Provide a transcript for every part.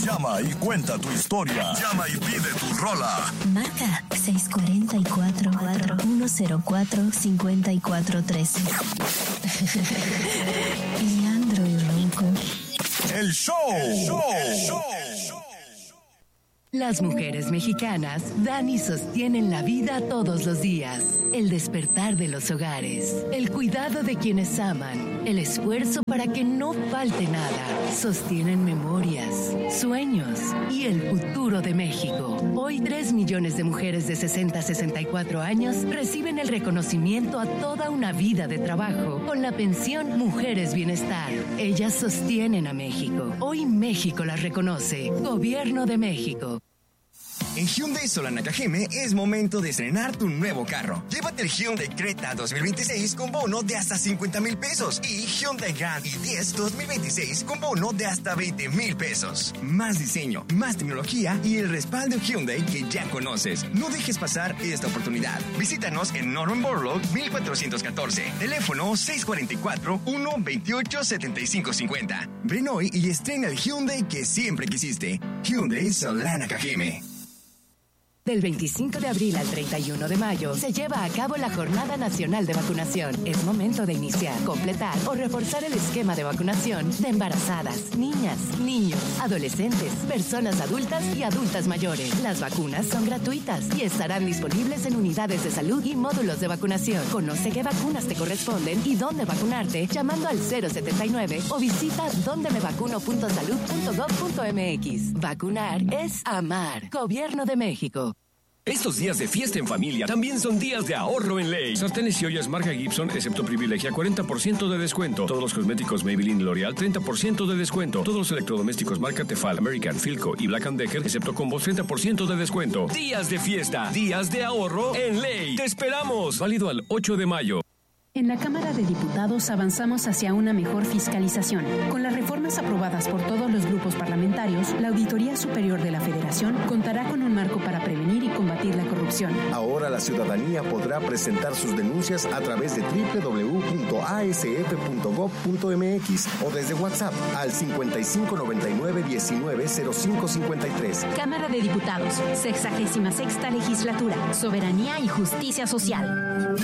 Llama y cuenta tu historia. Llama y pide tu rola. Marca 644-104-5413. Leandro y Ronco. El show. Las mujeres mexicanas dan y sostienen la vida todos los días. El despertar de los hogares, el cuidado de quienes aman, el esfuerzo para que no falte nada. Sostienen memorias, sueños y el futuro de México. Hoy 3 millones de mujeres de 60 a 64 años reciben el reconocimiento a toda una vida de trabajo con la pensión Mujeres Bienestar. Ellas sostienen a México. Hoy México las reconoce. Gobierno de México. En Hyundai Solana Cajeme es momento de estrenar tu nuevo carro. Llévate el Hyundai Creta 2026 con bono de hasta 50,000 pesos y Hyundai Grand i10 2026 con bono de hasta 20,000 pesos. Más diseño, más tecnología y el respaldo Hyundai que ya conoces. No dejes pasar esta oportunidad. Visítanos en Norman Borlaug 1414. Teléfono 644-128-7550. Ven hoy y estrena el Hyundai que siempre quisiste. Hyundai Solana Cajeme. Del 25 de abril al 31 de mayo se lleva a cabo la Jornada Nacional de Vacunación. Es momento de iniciar, completar o reforzar el esquema de vacunación de embarazadas, niñas, niños, adolescentes, personas adultas y adultas mayores. Las vacunas son gratuitas y estarán disponibles en unidades de salud y módulos de vacunación. Conoce qué vacunas te corresponden y dónde vacunarte llamando al 079 o visita dondemevacuno.salud.gov.mx. Vacunar es amar. Gobierno de México. Estos días de fiesta en familia también son días de ahorro en Ley. Sartenes y ollas marca Gibson, excepto Privilegia, 40% de descuento. Todos los cosméticos Maybelline y L'Oreal, 30% de descuento. Todos los electrodomésticos marca Tefal, American, Philco y Black & Decker, excepto Combos, 30% de descuento. Días de fiesta, días de ahorro en Ley. ¡Te esperamos! Válido al 8 de mayo. En la Cámara de Diputados avanzamos hacia una mejor fiscalización. Con las reformas aprobadas por todos los grupos parlamentarios, la Auditoría Superior de la Federación contará con un marco para prevenir y combatir la corrupción. Ahora la ciudadanía podrá presentar sus denuncias a través de www.asf.gov.mx o desde WhatsApp al 5599-190553. Cámara de Diputados, 66ª Legislatura, Soberanía y Justicia Social.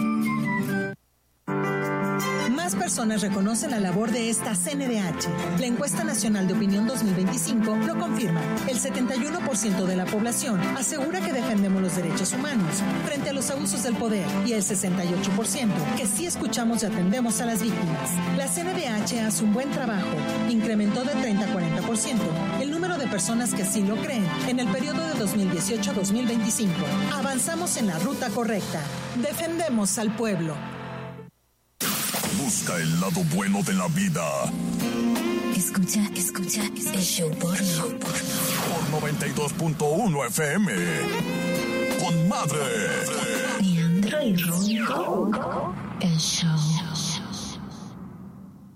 Más personas reconocen la labor de esta CNDH. La encuesta nacional de opinión 2025 lo confirma. El 71% de la población asegura que defendemos los derechos humanos frente a los abusos del poder y el 68% que sí escuchamos y atendemos a las víctimas. La CNDH hace un buen trabajo. Incrementó de 30 a 40% el número de personas que sí lo creen en el periodo de 2018 a 2025. Avanzamos en la ruta correcta. Defendemos al pueblo. Busca el lado bueno de la vida. Escucha el show porno. Por 92.1 FM. Con Madre. Leandro y Ronco. El show.